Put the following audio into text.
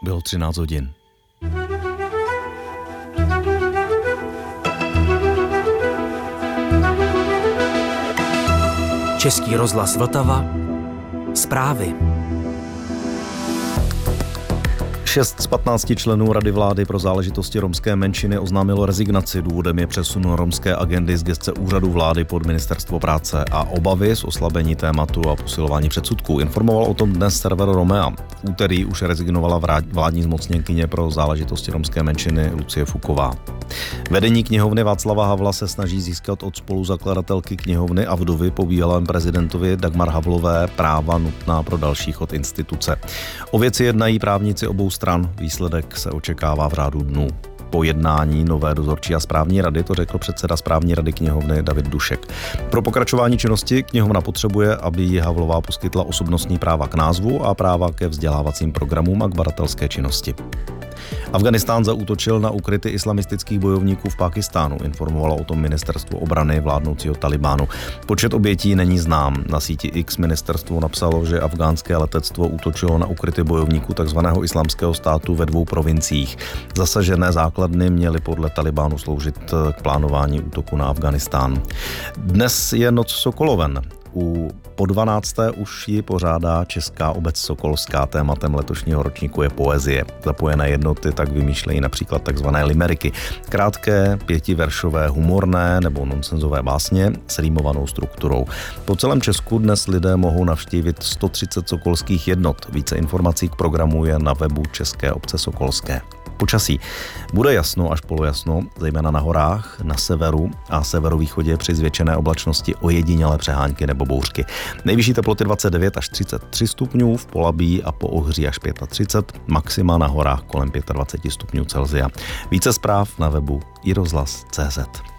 Bylo 13 hodin. Český rozhlas Vltava. Zprávy. 6 z 15 členů Rady vlády pro záležitosti romské menšiny oznámilo rezignaci. Důvodem je přesun romské agendy z gesce úřadu vlády pod Ministerstvo práce a obavy z oslabení tématu a posilování předsudků. Informoval o tom dnes server Romea. V úterý už rezignovala vládní zmocněnkyně pro záležitosti romské menšiny Lucie Fuková. Vedení knihovny Václava Havla se snaží získat od spoluzakladatelky knihovny a vdovy po bývalém prezidentovi Dagmar Havlové práva nutná pro další chod instituce. O věci jednají právníci obou stran, výsledek se očekává v řádu dnů. Po jednání nové dozorčí a správní rady to řekl předseda správní rady knihovny David Dušek. Pro pokračování činnosti knihovna potřebuje, aby jí Havlová poskytla osobnostní práva k názvu a práva ke vzdělávacím programům a k badatelské činnosti. Afghánistán zaútočil na ukryty islamistických bojovníků v Pákistánu, informovalo o tom ministerstvo obrany vládnoucího Talibánu. Počet obětí není znám. Na síti X ministerstvo napsalo, že afghánské letectvo útočilo na ukryty bojovníků tzv. Islámského státu ve 2 provinciích. Zasažené základny měly podle Talibánu sloužit k plánování útoku na Afghánistán. Dnes je Noc Sokoloven. Po 12. už ji pořádá Česká obec sokolská. Tématem letošního ročníku je poezie. Zapojené jednoty tak vymýšlejí například takzvané limeriky. Krátké, 5veršové, humorné nebo nonsenzové básně s rýmovanou strukturou. Po celém Česku dnes lidé mohou navštívit 130 sokolských jednot. Více informací k programu je na webu České obce sokolské. Počasí. Bude jasno až polojasno, zejména na horách, na severu a severovýchodě při zvětšené oblačnosti ojedinělé přehánky nebo bouřky. Nejvyšší teploty 29 až 33 stupňů, v Polabí a po Ohří až 35, maxima na horách kolem 25 stupňů Celsia. Více zpráv na webu iRozhlas.cz.